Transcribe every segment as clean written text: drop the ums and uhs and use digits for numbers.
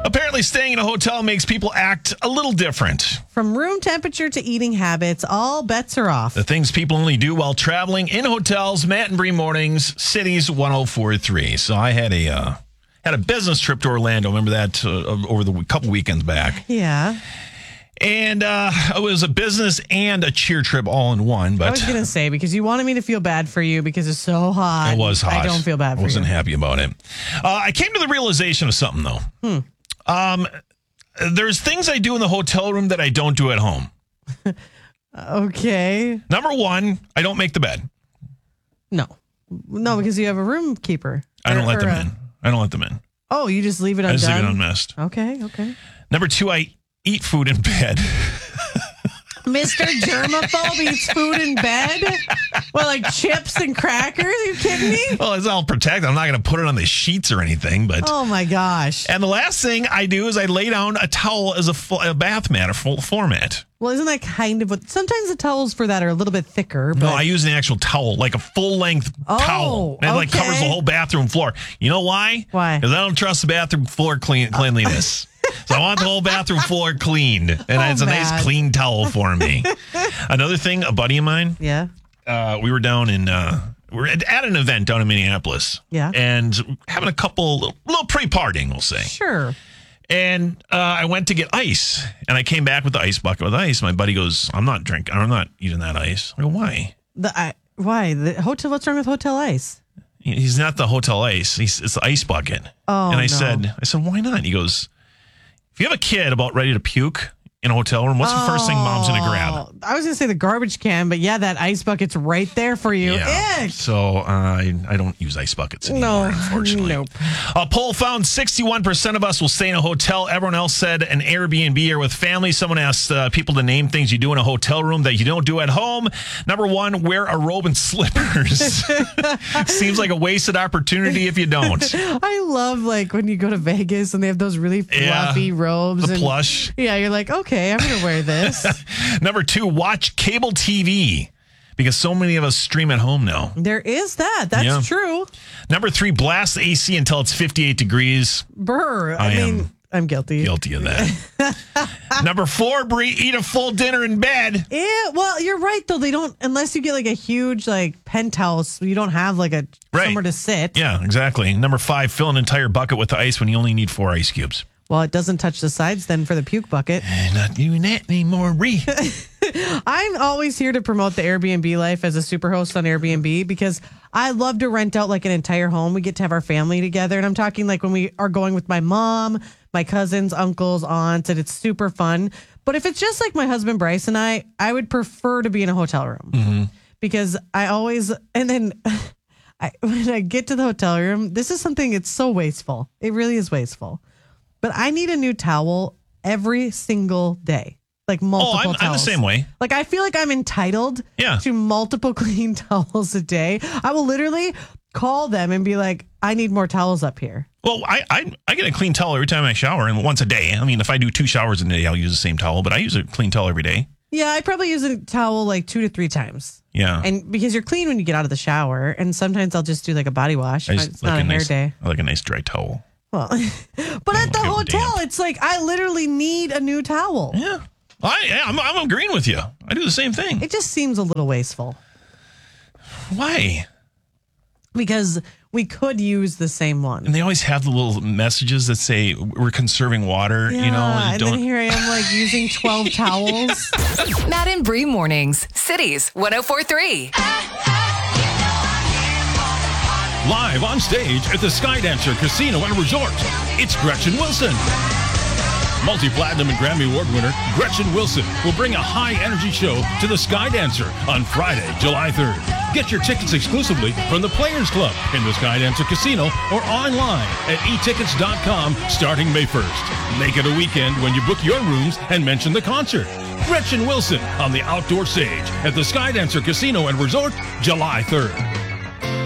Apparently, staying in a hotel makes people act a little different. From room temperature to eating habits, all bets are off. The things people only do while traveling in hotels. Matt and Bree mornings, Cities 104.3. So I had a business trip to Orlando. Remember that over the couple weekends back. Yeah. And it was a business and a cheer trip all in one. But I was going to say, because you wanted me to feel bad for you because it's so hot. It was hot. I don't feel bad for you. I wasn't happy about it. I came to the realization of something, though. There's things I do in the hotel room that I don't do at home. Okay. Number one, I don't make the bed. No, because you have a room keeper. I don't let them in. I don't let them in. Oh, you just leave it undone? I just leave it unmessed. Okay. Number two, I eat food in bed. Mr. Germaphobe eats food in bed? Well, like chips and crackers? Are you kidding me? Well, it's all protected. I'm not going to put it on the sheets or anything. But oh, my gosh. And the last thing I do is I lay down a towel as a bath mat, a full floor mat. Well, isn't that kind of what... Sometimes the towels for that are a little bit thicker. But... No, I use an actual towel, like a full-length towel. And it covers the whole bathroom floor. You know why? Why? Because I don't trust the bathroom floor cleanliness. So I want the whole bathroom floor cleaned. And it's a nice clean towel for me. Another thing, a buddy of mine. Yeah. We were down in... we were at an event down in Minneapolis. Yeah. And having a little pre-partying, we'll say. Sure. And I went to get ice, and I came back with the ice bucket with ice. My buddy goes, I'm not eating that ice. I go, why? Why? The hotel? What's wrong with hotel ice? He's not the hotel ice. It's the ice bucket. Oh, and I said, why not? And he goes, if you have a kid about ready to puke in a hotel room, what's the first thing mom's going to grab? I was going to say the garbage can, but yeah, that ice bucket's right there for you. Yeah. Ick. So I don't use ice buckets anymore, unfortunately. Nope. A poll found 61% of us will stay in a hotel. Everyone else said an Airbnb or with family. Someone asked people to name things you do in a hotel room that you don't do at home. Number one, wear a robe and slippers. Seems like a wasted opportunity if you don't. I love like when you go to Vegas and they have those really fluffy robes. The plush. Yeah, you're like, okay, I'm going to wear this. Number two, watch cable TV because so many of us stream at home now. There is that. That's true. Number three, blast the AC until it's 58 degrees. Brr. I mean, I'm guilty. Guilty of that. Number four, Bree, eat a full dinner in bed. Yeah, well, you're right, though. They don't, unless you get like a huge like penthouse, you don't have like somewhere to sit. Yeah, exactly. Number five, fill an entire bucket with ice when you only need 4 ice cubes. Well, it doesn't touch the sides then for the puke bucket. Not doing that anymore, Bree. I'm always here to promote the Airbnb life as a super host on Airbnb because I love to rent out like an entire home. We get to have our family together. And I'm talking like when we are going with my mom, my cousins, uncles, aunts, and it's super fun. But if it's just like my husband, Bryce, and I would prefer to be in a hotel room because I always, and then when I get to the hotel room, this is something, it's so wasteful. It really is wasteful. But I need a new towel every single day. Like multiple towels. I'm the same way. Like I feel like I'm entitled to multiple clean towels a day. I will literally call them and be like, I need more towels up here. Well, I get a clean towel every time I shower and once a day. I mean, if I do 2 showers a day, I'll use the same towel, but I use a clean towel every day. Yeah, I probably use a towel like 2 to 3 times. Yeah. And because you're clean when you get out of the shower. And sometimes I'll just do like a body wash. It's not a hair day. I like a nice dry towel. Well, but at the hotel, it's like I literally need a new towel. Yeah. I'm agreeing with you. I do the same thing. It just seems a little wasteful. Why? Because we could use the same one. And they always have the little messages that say we're conserving water, yeah, you know. And then here I am like using 12 towels. Matt and Bree mornings. Cities 104.3. Live on stage at the Skydancer Casino and Resort, it's Gretchen Wilson. Multi-platinum and Grammy Award winner Gretchen Wilson will bring a high-energy show to the Skydancer on Friday, July 3rd. Get your tickets exclusively from the Players Club in the Skydancer Casino or online at etickets.com starting May 1st. Make it a weekend when you book your rooms and mention the concert. Gretchen Wilson on the outdoor stage at the Skydancer Casino and Resort, July 3rd.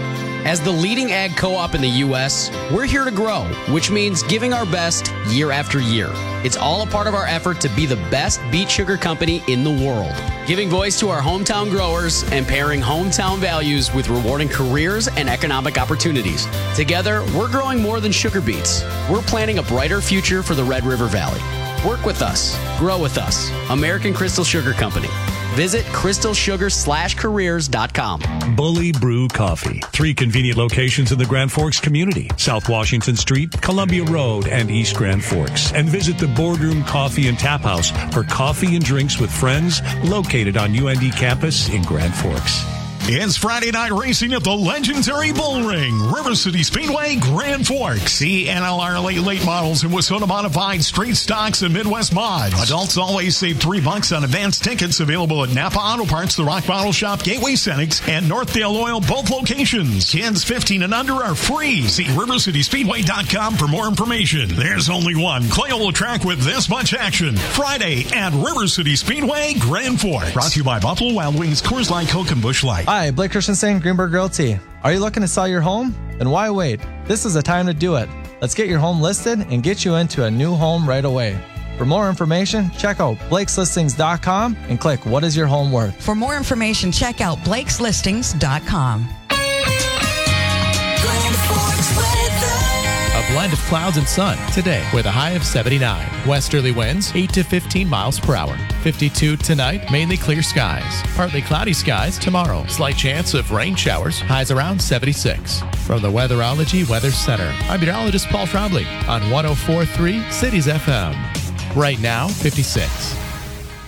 As the leading ag co-op in the U.S., we're here to grow, which means giving our best year after year. It's all a part of our effort to be the best beet sugar company in the world, giving voice to our hometown growers and pairing hometown values with rewarding careers and economic opportunities. Together, we're growing more than sugar beets. We're planning a brighter future for the Red River Valley. Work with us. Grow with us. American Crystal Sugar Company. Visit crystalsugar/careers.com. Bully Brew Coffee. 3 convenient locations in the Grand Forks community. South Washington Street, Columbia Road, and East Grand Forks. And visit the Boardroom Coffee and Tap House for coffee and drinks with friends located on UND campus in Grand Forks. It's Friday night racing at the legendary Bull Ring, River City Speedway, Grand Forks. See NLR late models and Wissota modified street stocks and Midwest mods. Adults always save $3 on advanced tickets, available at Napa Auto Parts, the Rock Bottle Shop, Gateway Cenex, and Northdale Oil, both locations. Kids 15 and under are free. See rivercityspeedway.com for more information. There's only one Clayola track with this much action. Friday at River City Speedway, Grand Forks. Brought to you by Buffalo Wild Wings, Coors Light, Coke, and Busch Light. Hi, Blake Christensen, Greenberg Realty. Are you looking to sell your home? Then why wait? This is the time to do it. Let's get your home listed and get you into a new home right away. For more information, check out blakeslistings.com and click What is your home worth? For more information, check out blakeslistings.com. A blend of clouds and sun today with a high of 79. Westerly winds 8 to 15 miles per hour. 52 tonight, mainly clear skies. Partly cloudy skies tomorrow. Slight chance of rain showers. Highs around 76. From the Weatherology Weather Center, I'm meteorologist Paul Trombley on 104.3 Cities FM. Right now, 56.